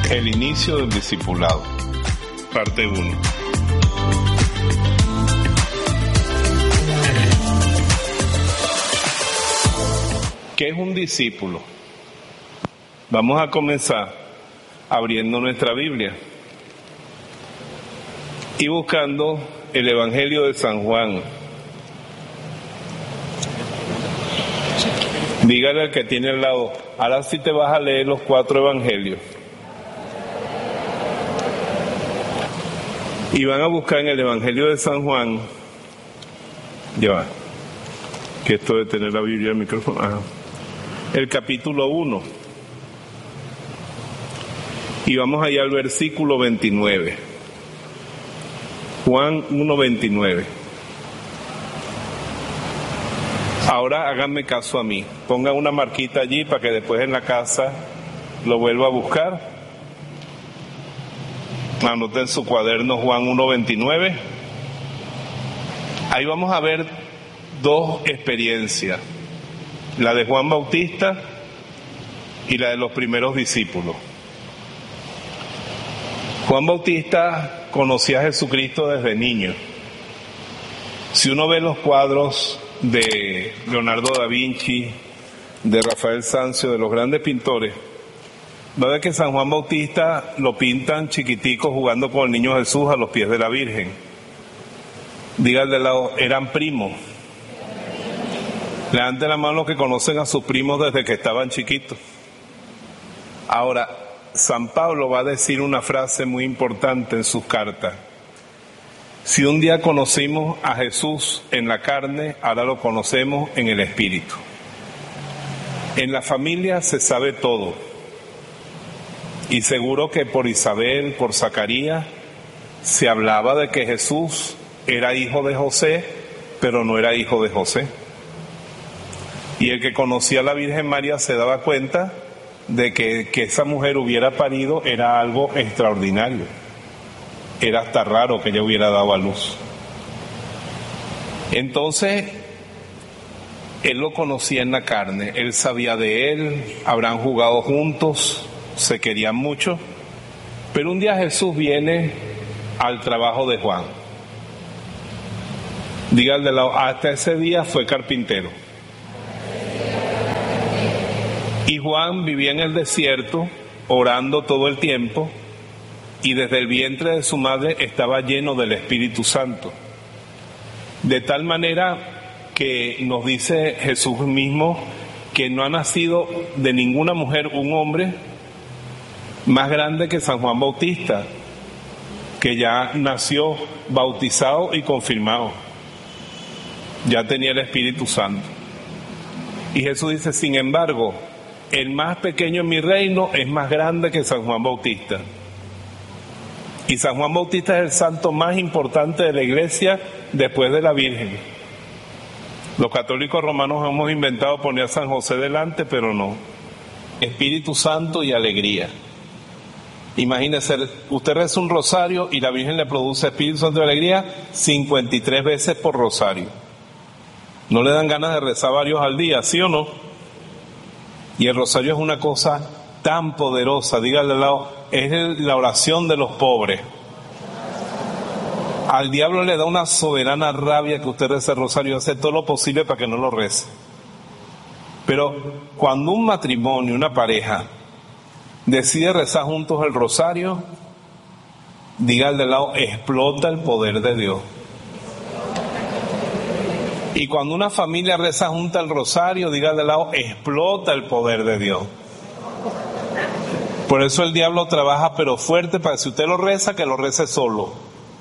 El inicio del discipulado, parte 1. ¿Qué es un discípulo? Vamos a comenzar abriendo nuestra Biblia y buscando el Evangelio de San Juan. Dígale al que tiene al lado, ahora sí te vas a leer los 4 evangelios. Y van a buscar en el Evangelio de San Juan, ya va, que esto de tener la Biblia, el micrófono, el capítulo 1. Y vamos allá al versículo 29. Juan 1:29. Ahora háganme caso a mí. Pongan una marquita allí para que después en la casa lo vuelva a buscar. Anoten su cuaderno Juan 1:29. Ahí vamos a ver 2 experiencias. La de Juan Bautista y la de los primeros discípulos. Juan Bautista conocía a Jesucristo desde niño. Si uno ve los cuadros de Leonardo da Vinci, de Rafael Sanzio, de los grandes pintores, va a ver que San Juan Bautista lo pintan chiquitico jugando con el niño Jesús a los pies de la Virgen. Díganle al lado, eran primos. Levanten la mano los que conocen a sus primos desde que estaban chiquitos. Ahora, San Pablo va a decir una frase muy importante en sus cartas. Si un día conocimos a Jesús en la carne, ahora lo conocemos en el Espíritu. En la familia se sabe todo. Y seguro que por Isabel, por Zacarías, se hablaba de que Jesús era hijo de José, pero no era hijo de José. Y el que conocía a la Virgen María se daba cuenta de que esa mujer hubiera parido era algo extraordinario. Era hasta raro que ella hubiera dado a luz. Entonces, él lo conocía en la carne, él sabía de él, habrán jugado juntos, se querían mucho, pero un día Jesús viene al trabajo de Juan. Dígale de lado, hasta ese día fue carpintero. Y Juan vivía en el desierto, orando todo el tiempo, y desde el vientre de su madre estaba lleno del Espíritu Santo. De tal manera que nos dice Jesús mismo que no ha nacido de ninguna mujer un hombre más grande que San Juan Bautista, que ya nació bautizado y confirmado. Ya tenía el Espíritu Santo. Y Jesús dice, sin embargo, el más pequeño en mi reino es más grande que San Juan Bautista. Y San Juan Bautista es el santo más importante de la iglesia después de la Virgen. Los católicos romanos hemos inventado poner a San José delante, pero no. Espíritu Santo y alegría. Imagínese, usted reza un rosario y la Virgen le produce Espíritu Santo y alegría 53 veces por rosario. ¿No le dan ganas de rezar varios al día, sí o no? Y el rosario es una cosa tan poderosa, dígale al lado, es la oración de los pobres. Al diablo le da una soberana rabia que usted rece el rosario y hace todo lo posible para que no lo rece. Pero cuando un matrimonio, una pareja, decide rezar juntos el rosario, dígale al lado, explota el poder de Dios. Y cuando una familia reza junta el rosario, dígale al lado, explota el poder de Dios. Por eso el diablo trabaja pero fuerte para que si usted lo reza, que lo rece solo.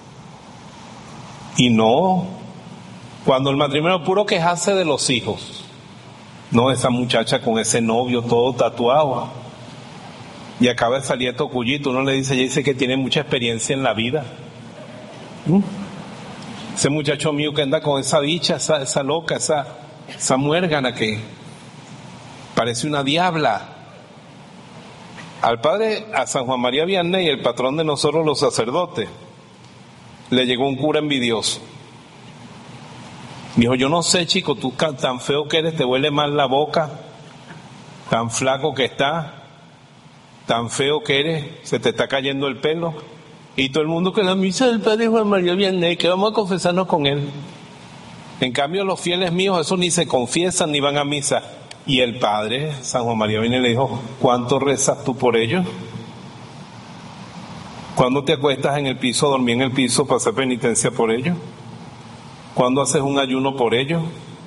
Y no, cuando el matrimonio puro quejarse de los hijos. No, esa muchacha con ese novio todo tatuado. Y acaba de salir estos cullitos, uno le dice, ella dice que tiene mucha experiencia en la vida. Ese muchacho mío que anda con esa bicha, esa loca, esa muérgana que parece una diabla. Al padre, a San Juan María Vianney, el patrón de nosotros los sacerdotes, le llegó un cura envidioso. Dijo, yo no sé, chico, tú tan feo que eres, te huele mal la boca, tan flaco que estás, tan feo que eres, se te está cayendo el pelo, y todo el mundo que la misa del Padre Juan María Vianney, que vamos a confesarnos con él. En cambio los fieles míos, esos ni se confiesan ni van a misa. Y el Padre, San Juan María Vianney, le dijo, ¿cuánto rezas tú por ellos? ¿Cuándo te acuestas en el piso, dormir en el piso para hacer penitencia por ellos? ¿Cuándo haces un ayuno por ellos?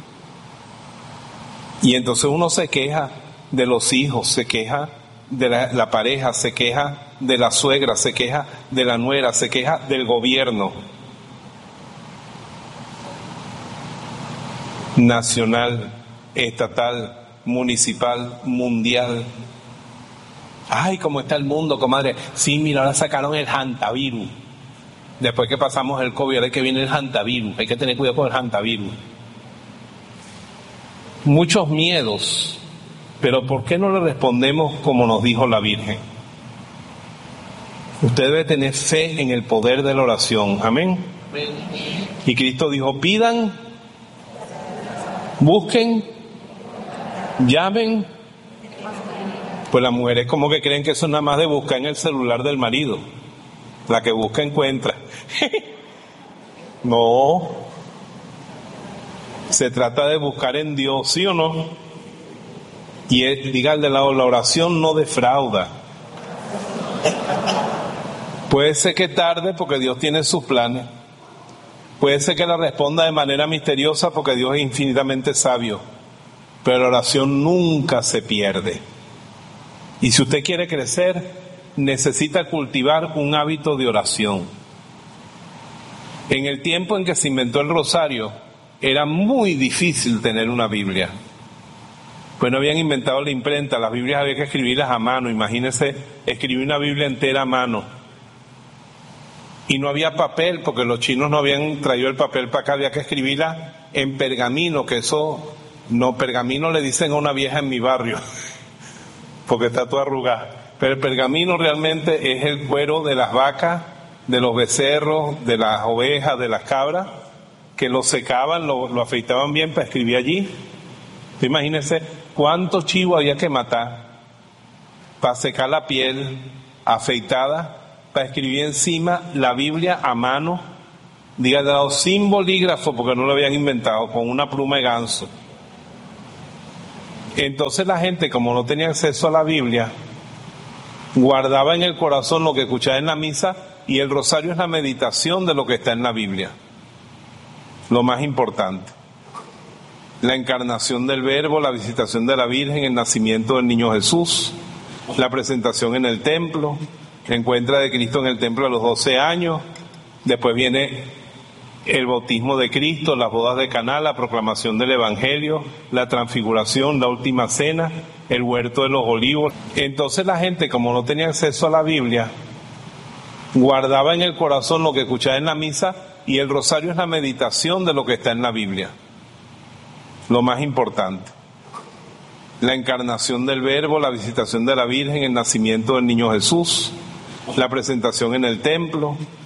Y entonces uno se queja de los hijos, se queja de la pareja, se queja de la suegra, se queja de la nuera, se queja del gobierno nacional, estatal, municipal, mundial. Ay, ¿cómo está el mundo, comadre? Sí, mira, ahora sacaron el hantavirus. Después que pasamos el COVID, ahora es que viene el hantavirus. Hay que tener cuidado con el hantavirus. Muchos miedos, pero ¿por qué no le respondemos como nos dijo la Virgen? Usted debe tener fe en el poder de la oración. Amén. Y Cristo dijo, pidan, busquen, llamen. Pues las mujeres como que creen que eso es nada más de buscar en el celular del marido. La que busca encuentra. No. Se trata de buscar en Dios, ¿sí o no? Y diga al de lado, la oración no defrauda. Puede ser que tarde porque Dios tiene sus planes. Puede ser que la responda de manera misteriosa porque Dios es infinitamente sabio. Pero la oración nunca se pierde. Y si usted quiere crecer, necesita cultivar un hábito de oración. En el tiempo en que se inventó el rosario, era muy difícil tener una Biblia. Pues no habían inventado la imprenta, las Biblias había que escribirlas a mano. Imagínense, escribir una Biblia entera a mano. Y no había papel, porque los chinos no habían traído el papel para acá, había que escribirla en pergamino, que eso, no, pergamino le dicen a una vieja en mi barrio, porque está toda arrugada. Pero el pergamino realmente es el cuero de las vacas, de los becerros, de las ovejas, de las cabras, que lo secaban, lo afeitaban bien para escribir allí. Imagínense cuántos chivos había que matar para secar la piel afeitada, para escribir encima la Biblia a mano, dígale sin bolígrafo, porque no lo habían inventado, con una pluma de ganso. Entonces la gente, como no tenía acceso a la Biblia, guardaba en el corazón lo que escuchaba en la misa, y el rosario es la meditación de lo que está en la Biblia. Lo más importante. La encarnación del Verbo, la visitación de la Virgen, el nacimiento del niño Jesús, la presentación en el templo, la encuentra de Cristo en el templo a los 12 años, después viene el bautismo de Cristo, las bodas de Caná, la proclamación del Evangelio, la transfiguración, la última cena, el huerto de los olivos. Entonces la gente, como no tenía acceso a la Biblia, guardaba en el corazón lo que escuchaba en la misa, y el rosario es la meditación de lo que está en la Biblia. Lo más importante. La encarnación del Verbo, la visitación de la Virgen, el nacimiento del niño Jesús, la presentación en el templo,